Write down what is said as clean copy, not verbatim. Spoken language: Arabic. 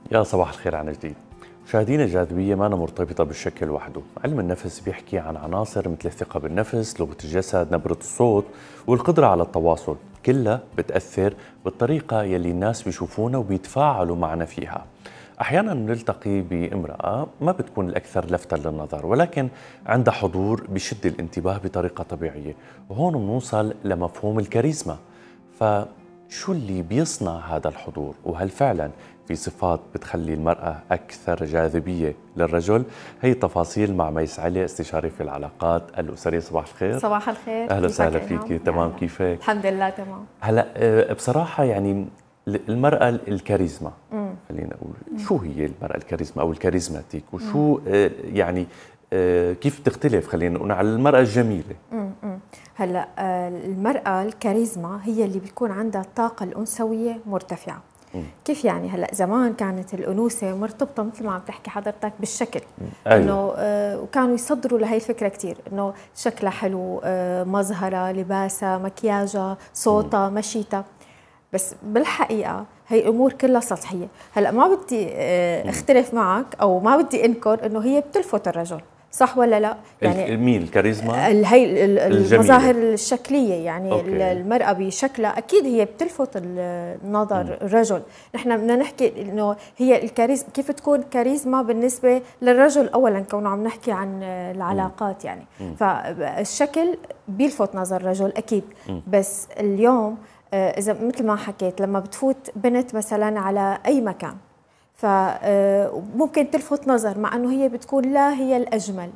يا صباح الخير عن جديد. مشاهدينا، الجاذبية ما مرتبطة بالشكل وحده. علم النفس بيحكي عن عناصر مثل الثقة بالنفس، لغة الجسد، نبرة الصوت، والقدرة على التواصل، كلها بتأثر بالطريقة يلي الناس بيشوفونا وبيتفاعلوا معنا فيها. أحيانا نلتقي بامرأة ما بتكون الأكثر لفتة للنظر، ولكن عندها حضور بشد الانتباه بطريقة طبيعية، وهون بنوصل لمفهوم الكاريزما. فشو اللي بيصنع هذا الحضور؟ وهل فعلا في صفات بتخلي المرأة أكثر جاذبية للرجل؟ هي تفاصيل مع ميس علي، استشاري في العلاقات الأسرية. صباح الخير. صباح الخير، أهلا كيفك وسهلا إلهام؟ فيكي. يا تمام، هلا. كيفك؟ الحمد لله تمام. هلا، بصراحة يعني المرأة الكاريزما، خلينا نقول شو هي المرأة الكاريزما أو الكاريزماتيك، وشو يعني كيف تختلف خلينا نقول عن المرأة الجميلة؟ هلا المرأة الكاريزما هي اللي بيكون عندها الطاقة الأنثوية مرتفعة. كيف يعني؟ هلا زمان كانت الأنوثة مرتبطة مثل ما عم تحكي حضرتك بالشكل. أيوة. انه وكانوا يصدروا لهي الفكرة كثير، انه شكلها حلو، مظهرها، لباسها، مكياجها، صوتها، مشيتها. بس بالحقيقة هي أمور كلها سطحية. هلأ ما بدي اختلف معك أو ما بدي أنكر أنه هي بتلفت الرجل، صح ولا لا؟ يعني مين الكاريزما؟ هي الجميلة. المظاهر الشكلية، يعني أوكي. المرأة بشكلها أكيد هي بتلفت النظر الرجل. نحن بدنا نحكي إنه هي الكاريزما كيف تكون كاريزما بالنسبة للرجل، أولا كونه عم نحكي عن العلاقات يعني. فالشكل بيلفت نظر الرجل أكيد. بس اليوم إذا مثل ما حكيت، لما بتفوت بنت مثلا على أي مكان فممكن تلفت نظر، مع أنه هي بتكون لا هي الأجمل